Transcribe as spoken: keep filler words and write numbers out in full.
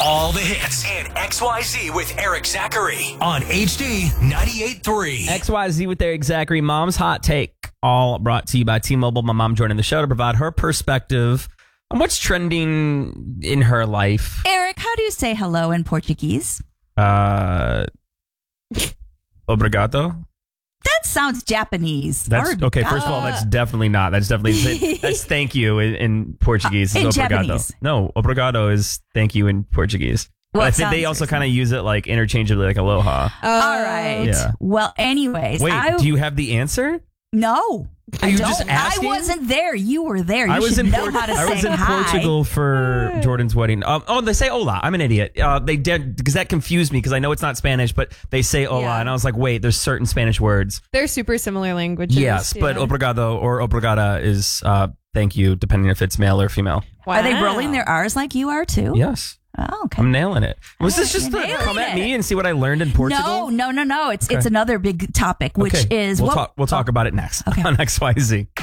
All the hits and X Y Z with Eric Zachary on H D ninety-eight point three. X Y Z with Eric Zachary. Mom's Hot Take. All brought to you by T-Mobile. My mom joining the show to provide her perspective on what's trending in her life. Eric, how do you say hello in Portuguese? Uh, obrigado. That sounds Japanese. That's Or- okay. First of all, that's definitely not. That's definitely that's thank you in, in Portuguese. Uh, in is obrigado. Japanese. No, obrigado is thank you in Portuguese. But Well, I it think they sounds also very kind of use it like interchangeably, like aloha. All right. Yeah. Well, anyways, Wait, I do you have the answer? no. Are I you don't. just asking? I wasn't there. You were there. You I was should in know Port- how to I say was in hi. Portugal for Jordan's wedding. Um, oh, they say hola. I'm an idiot. Uh, they did because that confused me because I know it's not Spanish, but they say hola, Yeah. and I was like, wait, there's certain Spanish words. They're super similar languages. Yes, but yeah. obrigado or obrigada is uh, thank you, depending if it's male or female. Are they Wow. rolling their R's like you are too? Yes. Oh, okay. I'm nailing it. Was this just You're to nailing come at it. me and see what I learned in Portugal? No, no, no, no. It's Okay. it's another big topic, which Okay, is we'll what talk. We'll talk about it next Okay. on X Y Z.